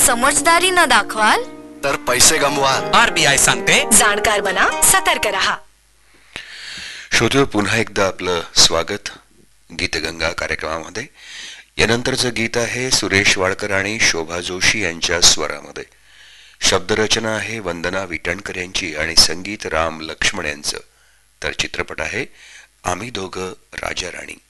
समजदारी न दाखवाल तर पैसे गमवाल. RBI सांगते, जाणकार बना, सतर्क रहा. श्रोते, पुन्हा एकदा आपलं स्वागत गीतगंगा कार्यक्रमामध्ये. यानंतरचं गीत आहे सुरेश वाडकर आणि शोभा जोशी यांच्या स्वरामध्ये. शब्दरचना आहे वंदना विटणकर यांची आणि संगीत राम लक्ष्मण यांचं. तर चित्रपट आहे आम्ही दोघं राजा राणी.